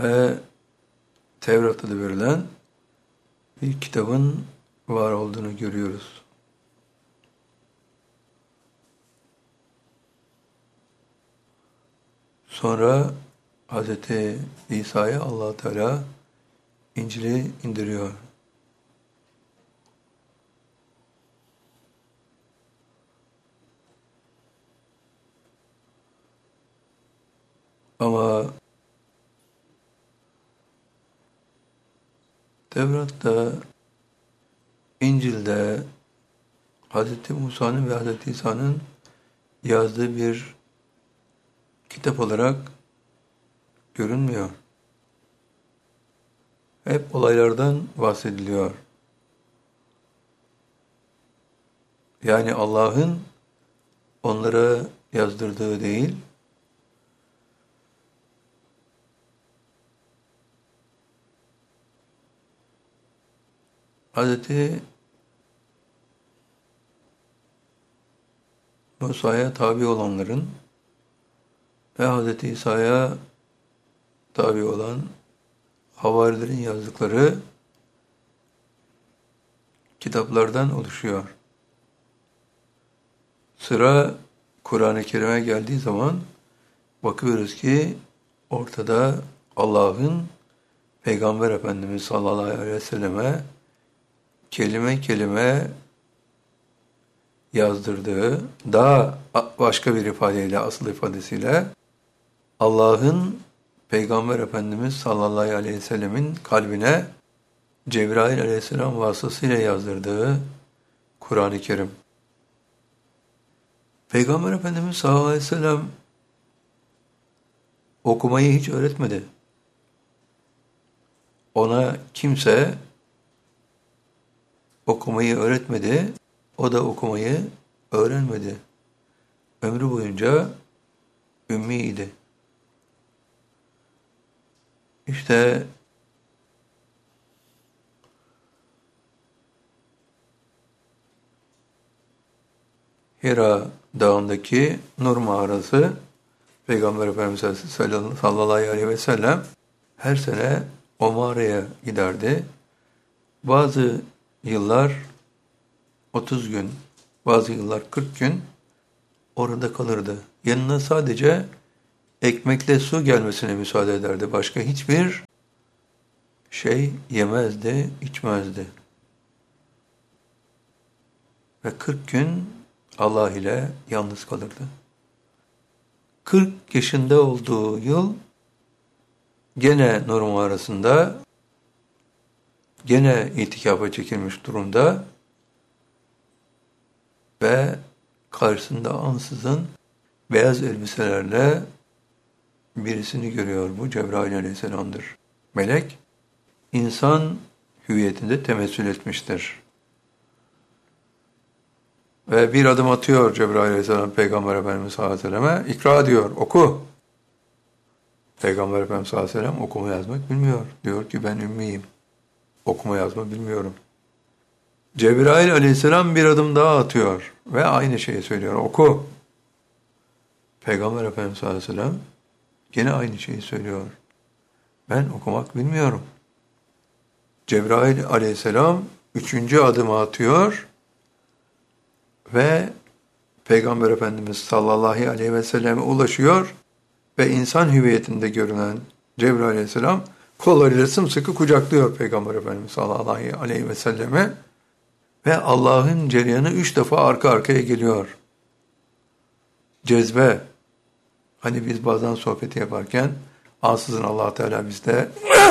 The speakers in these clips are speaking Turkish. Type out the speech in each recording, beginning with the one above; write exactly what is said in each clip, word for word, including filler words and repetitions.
ve Tevrat adı verilen bir kitabın var olduğunu görüyoruz. Sonra Hz. İsa'ya Allah Teala İncil'i indiriyor. Ama Tevrat'ta, İncil'de Hz. Musa'nın ve Hz. İsa'nın yazdığı bir kitap olarak görünmüyor. Hep olaylardan bahsediliyor. Yani Allah'ın onlara yazdırdığı değil, Hz. Musa'ya tabi olanların ve Hz. İsa'ya tabi olan havarilerin yazdıkları kitaplardan oluşuyor. Sıra Kur'an-ı Kerim'e geldiği zaman bakıyoruz ki ortada Allah'ın Peygamber Efendimiz sallallahu aleyhi ve selleme kelime kelime yazdırdığı, daha başka bir ifadeyle, asıl ifadesiyle Allah'ın Peygamber Efendimiz sallallahu aleyhi ve sellemin kalbine Cebrail aleyhisselam vasıtasıyla yazdırdığı Kur'an-ı Kerim. Peygamber Efendimiz sallallahu aleyhi ve sellem okumayı hiç öğretmedi. Ona kimse okumayı öğretmedi, o da okumayı öğrenmedi. Ömrü boyunca ümmiydi. İşte Hira Dağı'ndaki Nur Mağarası, Peygamber Efendimiz sallallahu aleyhi ve sellem her sene o mağaraya giderdi. Bazı yıllar otuz gün, bazı yıllar kırk gün orada kalırdı. Yanına sadece ekmekle su gelmesine müsaade ederdi. Başka hiçbir şey yemezdi, içmezdi. Ve kırk gün Allah ile yalnız kalırdı. kırk yaşında olduğu yıl gene Nur Mağarası'nda, gene itikafa çekilmiş durumda ve karşısında ansızın beyaz elbiselerle birisini görüyor. Bu Cebrail aleyhisselamdır. Melek, insan hüviyetinde temessül etmiştir. Ve bir adım atıyor Cebrail aleyhisselam Peygamber Efendimiz sallallahu aleyhi ve selleme. İkra diyor, oku. Peygamber Efendimiz sallallahu aleyhi ve sellem okuma yazmak bilmiyor. Diyor ki ben ümmiyim. Okuma yazma bilmiyorum. Cebrail aleyhisselam bir adım daha atıyor ve aynı şeyi söylüyor. Oku. Peygamber Efendimiz sallallahu aleyhi ve sellem gene aynı şeyi söylüyor. Ben okumak bilmiyorum. Cebrail aleyhisselam üçüncü adımı atıyor ve Peygamber Efendimiz sallallahu aleyhi ve selleme ulaşıyor ve insan hüviyetinde görünen Cebrail aleyhisselam kollarıyla sımsıkı kucaklıyor Peygamber Efendimiz sallallahu aleyhi ve selleme ve Allah'ın cereyanı üç defa arka arkaya geliyor. Cezbe. Hani biz bazen sohbeti yaparken ansızın Allah Teala bizde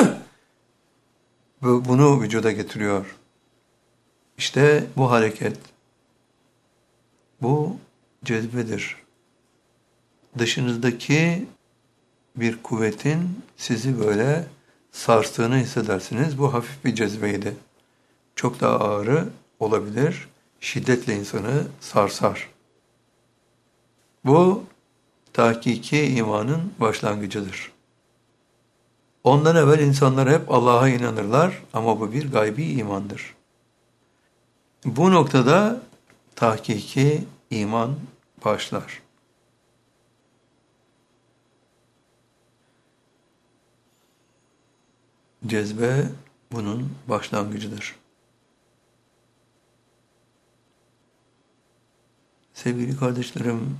bunu vücuda getiriyor. İşte bu hareket, bu cezbedir. Dışınızdaki bir kuvvetin sizi böyle sarstığını hissedersiniz. Bu hafif bir cezbeydi. Çok daha ağırı olabilir. Şiddetle insanı sarsar. Bu tahkiki imanın başlangıcıdır. Ondan evvel insanlar hep Allah'a inanırlar ama bu bir gaybi imandır. Bu noktada tahkiki iman başlar. Cezbe bunun başlangıcıdır. Sevgili kardeşlerim,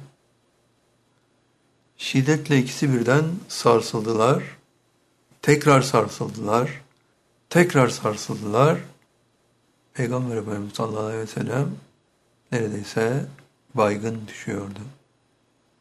şiddetle ikisi birden sarsıldılar, tekrar sarsıldılar, tekrar sarsıldılar. Peygamber Efendimiz sallallahu aleyhi ve sellem neredeyse baygın düşüyordu.